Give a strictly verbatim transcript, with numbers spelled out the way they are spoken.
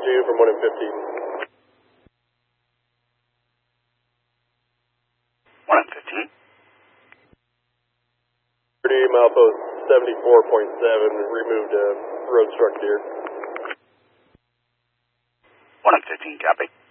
two from one and fifteen. one and fifteen. thirty, milepost seventy-four point seven, removed a road struck deer. one and fifteen, copy.